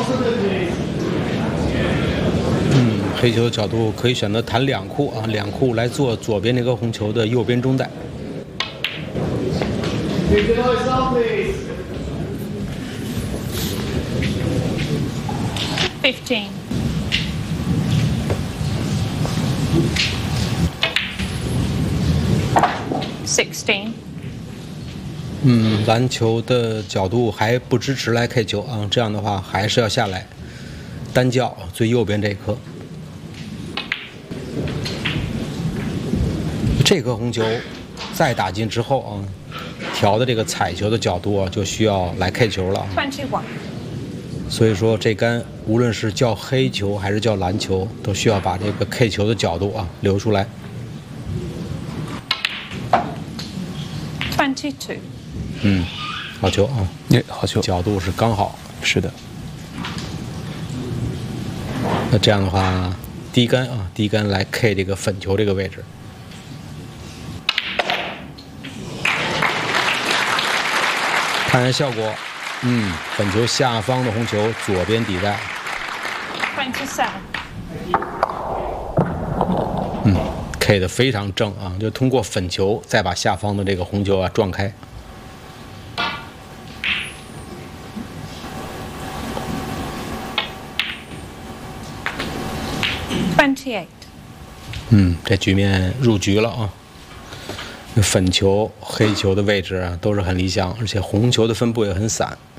黑球的角度可以选择弹两库啊，两库来做左边那个红球的右边中带。 15. 16. 篮球的角度还不支持来 K 球啊，这样的话还是要下来单叫最右边这一颗。这颗红球再打进之后啊，调的这个彩球的角度啊，就需要来 K 球了。 21. 所以说这杆无论是叫黑球还是叫蓝球，都需要把这个 K 球的角度啊留出来。 22. 好球啊！ 好球， 角度是刚好。 是的。 那这样的话，第一杆来 K 这个粉球这个位置。看看效果，粉球下方的红球左边底带。 27. K 的非常正啊，就通过粉球再把下方的这个红球啊撞开。 28. 这局面入局了啊。粉球、黑球的位置啊都是很理想，而且红球的分布也很散。